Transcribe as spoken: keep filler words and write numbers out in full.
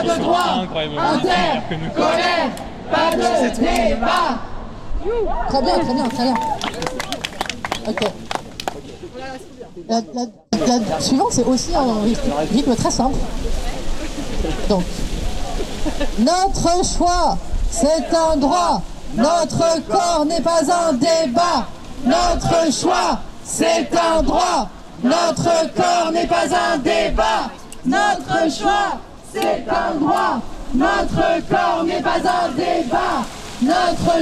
de droit. Inter, colère, pas de débat. Très bien, très bien, très bien. Ok. La, la, la suivante, c'est aussi un rythme très simple. Donc, notre choix, c'est un droit. Notre corps n'est pas un débat. Notre choix, c'est un droit. Notre corps n'est pas un débat. Notre choix, c'est un droit. Notre corps n'est pas un débat. Notre